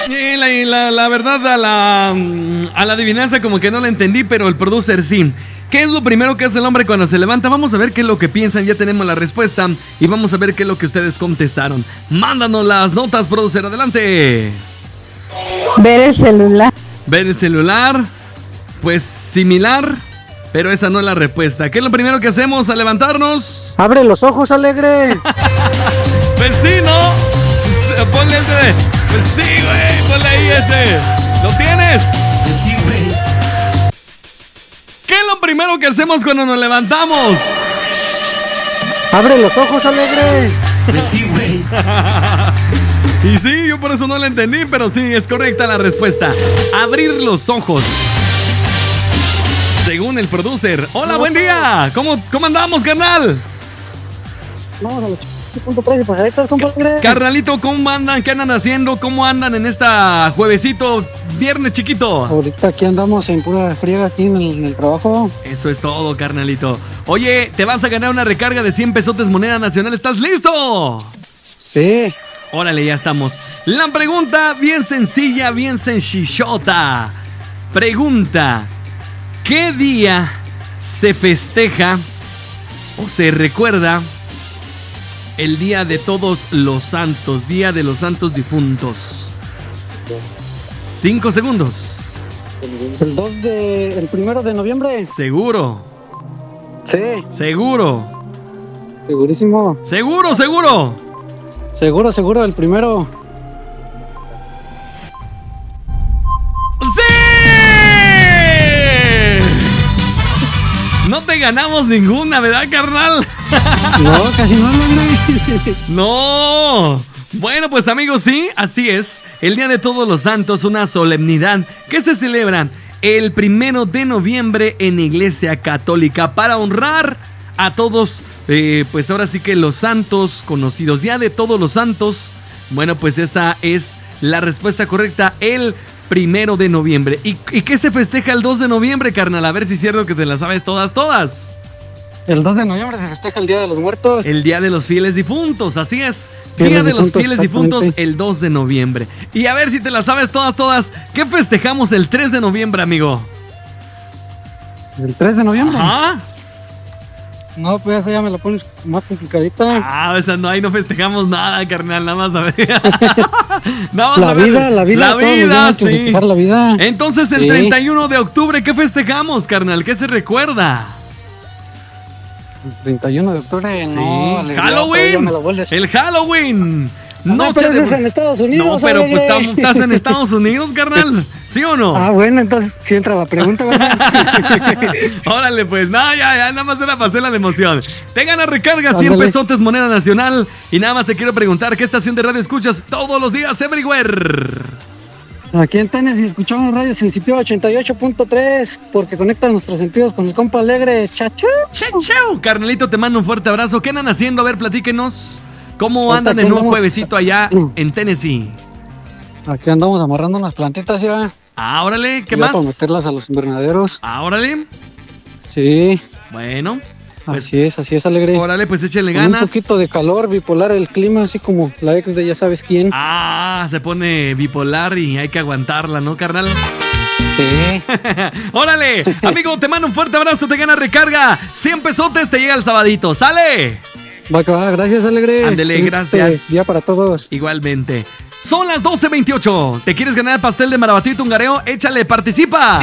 La verdad, a la adivinanza como que no la entendí, pero el producer sí. ¿Qué es lo primero que hace el hombre cuando se levanta? Vamos a ver qué es lo que piensan, ya tenemos la respuesta y vamos a ver qué es lo que ustedes contestaron. Mándanos las notas, producer, adelante. Ver el celular. Ver el celular, pues similar, pero esa no es la respuesta. ¿Qué es lo primero que hacemos al levantarnos? Abre los ojos, Alegre. Pues sí, ¿no? Ponle ese de... Pues sí, güey, ponle ahí ese. ¿Lo tienes? Pues sí, güey. ¿Qué es lo primero que hacemos cuando nos levantamos? Abre los ojos, Alegre. Pues sí, güey. Y sí, yo por eso no la entendí, pero sí, es correcta la respuesta. Abrir los ojos. Según el producer. Hola, buen día. ¿Cómo andamos, carnal? Vamos a los 8.3 pasaditas, compadre. Carnalito, ¿cómo andan? ¿Qué andan haciendo? ¿Cómo andan en esta juevesito, viernes chiquito? Ahorita aquí andamos en pura friega aquí en el trabajo. Eso es todo, carnalito. Oye, te vas a ganar una recarga de 100 pesotes moneda nacional. ¿Estás listo? Sí. Órale, ya estamos. La pregunta bien sencilla, bien sencillota. Pregunta: ¿qué día se festeja o se recuerda el Día de Todos los Santos, Día de los Santos Difuntos? 5 segundos. El 1 de noviembre. ¿Seguro? Sí. ¿Seguro? Segurísimo. ¿Seguro, seguro? Seguro, el primero. ¡Sí! No te ganamos ninguna, ¿verdad, carnal? No, casi no. No. Bueno, pues amigos, sí, así es. El Día de Todos los Santos, una solemnidad que se celebra el 1 de noviembre en Iglesia Católica para honrar a todos, pues ahora sí que los santos conocidos. Día de Todos los Santos. Bueno, pues esa es la respuesta correcta, el 1 de noviembre. ¿Y qué se festeja el 2 de noviembre, carnal? A ver si es cierto que te las sabes todas. El 2 de noviembre se festeja el Día de los Muertos. El Día de los Fieles Difuntos, así es. Día de los Fieles Difuntos, el 2 de noviembre. Y a ver si te las sabes todas. ¿Qué festejamos el 3 de noviembre, amigo? ¿El 3 de noviembre? Ajá. No, pues esa ya me la pones más complicadita. Ah, esa no, ahí no festejamos nada, carnal, nada más a ver. La vida, sí. Festejar la vida. Entonces, el 31 de octubre, ¿qué festejamos, carnal? ¿Qué se recuerda? El 31 de octubre, sí. No. ¡Halloween! El Halloween. No, pero eso es en Estados Unidos. No, pero pues estás en Estados Unidos, carnal. ¿Sí o no? Ah, bueno, entonces sí entra la pregunta, ¿verdad? Órale, pues, ya, nada más era para hacer la de emoción. Te gana recarga 100 pesotes moneda nacional. Y nada más te quiero preguntar, ¿qué estación de radio escuchas todos los días, everywhere? Aquí en Tennessee escuchamos Radio Sensipio 88.3 porque conecta nuestros sentidos con el compa Alegre. ¡Chachau! ¡Chachau! Carnalito, te mando un fuerte abrazo. ¿Qué andan haciendo? A ver, platíquenos. ¿Cómo andan en un juevesito allá en Tennessee? Aquí andamos amarrando unas plantitas ya. Ah, órale, ¿qué más? Para meterlas a los invernaderos. Ah, órale. Sí. Bueno. Pues, así es, Alegre. Órale, pues échale ganas. Un poquito de calor, bipolar el clima, así como la ex de ya sabes quién. Ah, se pone bipolar y hay que aguantarla, ¿no, carnal? Sí. Órale, amigo, te mando un fuerte abrazo, te gana recarga. 100 pesotes, te llega el sabadito. ¡Sale! Va, gracias, Alegre. Ándele, gracias. Día para todos. Igualmente. Son las 12:28. ¿Te quieres ganar el pastel de Marabatío y Tungareo? Échale, participa.